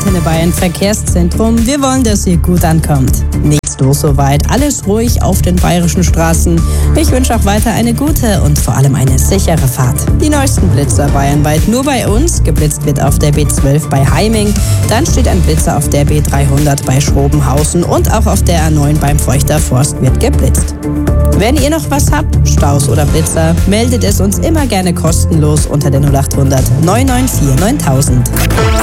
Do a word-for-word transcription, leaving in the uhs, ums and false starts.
Antenne Bayern Verkehrszentrum. Wir wollen, dass ihr gut ankommt. Nichts los soweit, alles ruhig auf den bayerischen Straßen. Ich wünsche auch weiter eine gute und vor allem eine sichere Fahrt. Die neuesten Blitzer bayernweit nur bei uns. Geblitzt wird auf der B zwölf bei Heiming. Dann steht ein Blitzer auf der B dreihundert bei Schrobenhausen und auch auf der A neun beim Feuchter Forst wird geblitzt. Wenn ihr noch was habt, Staus oder Blitzer, meldet es uns immer gerne kostenlos unter der null acht hundert neun neun vier neuntausend.